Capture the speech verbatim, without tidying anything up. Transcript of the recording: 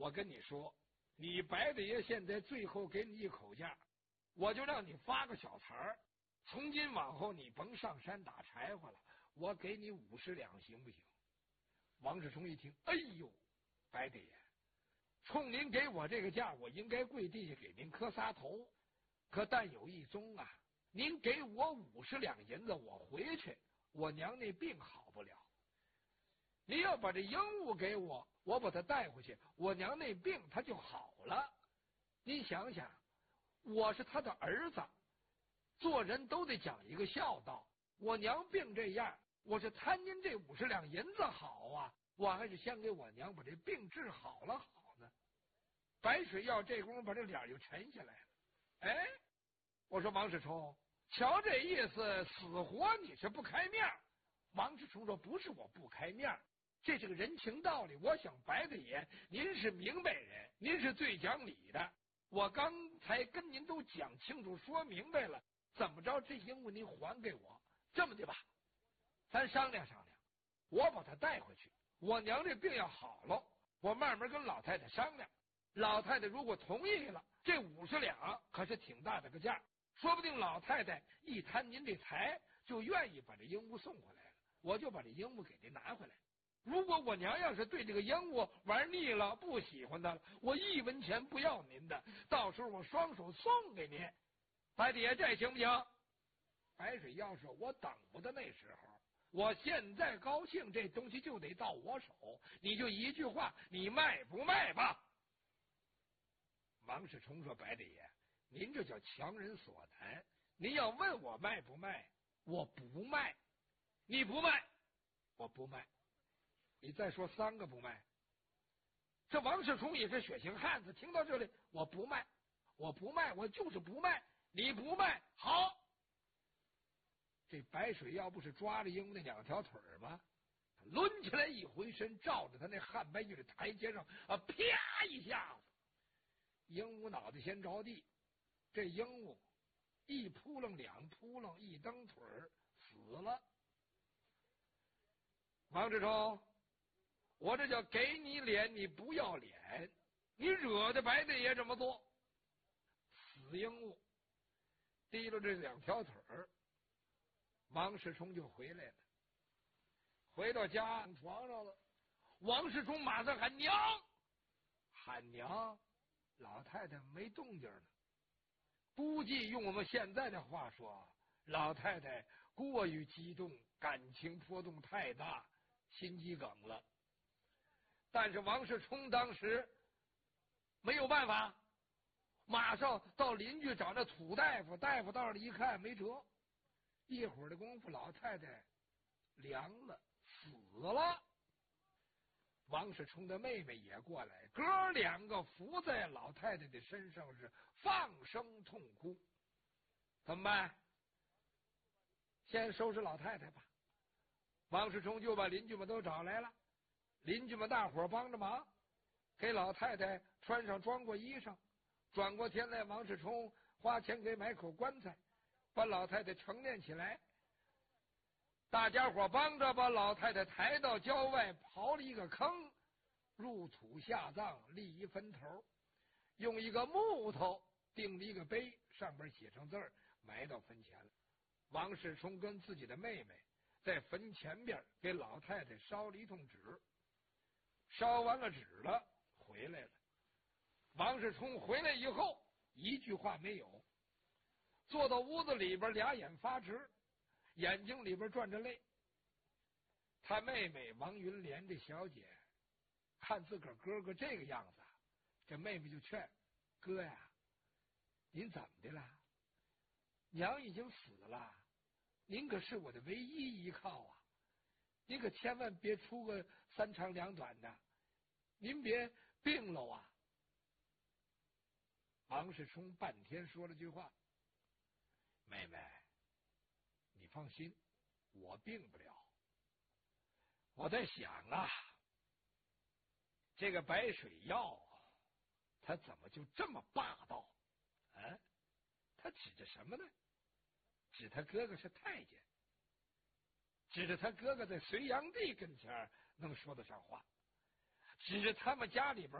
我跟你说，你白大爷现在最后给你一口价，我就让你发个小财儿，从今往后你甭上山打柴火了，我给你五十两，行不行？王世充一听，哎呦，白大爷，冲您给我这个价，我应该跪地下给您磕仨头，可但有一宗啊，您给我五十两银子，我回去，我娘那病好不了。您要把这鹦鹉给我，我把它带回去，我娘那病它就好了。您想想，我是他的儿子，做人都得讲一个孝道。我娘病这样，我是贪您这五十两银子好啊，我还是先给我娘把这病治好了好呢。白水药这功夫把这脸就沉下来了。哎，我说王世充，瞧这意思，死活你是不开面。王世充说，不是我不开面，这是个人情道理。我想白大爷您是明白人，您是最讲理的，我刚才跟您都讲清楚说明白了，怎么着这鹦鹉您还给我。这么的吧，咱商量商量，我把他带回去，我娘这病要好了，我慢慢跟老太太商量，老太太如果同意了，这五十两可是挺大的个价，说不定老太太一贪您这财，就愿意把这鹦鹉送回来了，我就把这鹦鹉给您拿回来。如果我娘要是对这个鹦鹉玩腻了，不喜欢它了，我一文钱不要您的，到时候我双手送给您。白大爷，这行不行？白水要说，我等不得那时候，我现在高兴，这东西就得到我手，你就一句话，你卖不卖吧？王世充说，白大爷，您这叫强人所难，您要问我卖不卖，我不卖。你不卖，我不卖。你再说三个不卖。这王世充也是血性汉子，听到这里，我不卖，我不卖，我就是不卖。你不卖，好。这白水要不是抓着鹦鹉那两条腿吗？他抡起来一回身，照着他那汉白玉的台阶上啊，啪一下子，鹦鹉脑袋先着地，这鹦鹉一扑棱两扑棱，一蹬腿死了。王世充，我这叫给你脸你不要脸，你惹得白大爷这么做。死鹦鹉提了这两条腿儿，王世充就回来了。回到家床上了，王世充马上喊娘，喊娘，老太太没动静呢。估计用我们现在的话说，老太太过于激动，感情波动太大，心肌梗了。但是王世充当时没有办法，马上到邻居找那土大夫，大夫到那儿一看没辙，一会儿的功夫老太太凉了，死了。王世充的妹妹也过来，哥两个伏在老太太的身上是放声痛哭。怎么办？先收拾老太太吧。王世充就把邻居们都找来了，邻居们大伙帮着忙，给老太太穿上装过衣裳，转过天来王世充花钱给买口棺材，把老太太成殓起来。大家伙帮着把老太太抬到郊外，刨了一个坑，入土下葬，立一坟头，用一个木头钉了一个碑，上边写上字儿，埋到坟前了。王世充跟自己的妹妹在坟前边给老太太烧了一通纸，烧完了纸了，回来了。王世充回来以后一句话没有，坐到屋子里边，俩眼发直，眼睛里边转着泪。他妹妹王云莲这小姐看自个儿哥哥这个样子，这妹妹就劝哥呀，您怎么的了？娘已经死了，您可是我的唯一依靠啊，您可千万别出个三长两短的，您别病了啊。王世充半天说了句话，妹妹你放心，我病不了。我在想啊，这个白水药他怎么就这么霸道啊？他指着什么呢？指他哥哥是太监，指着他哥哥在隋炀帝跟前能说得上话，指着他们家里边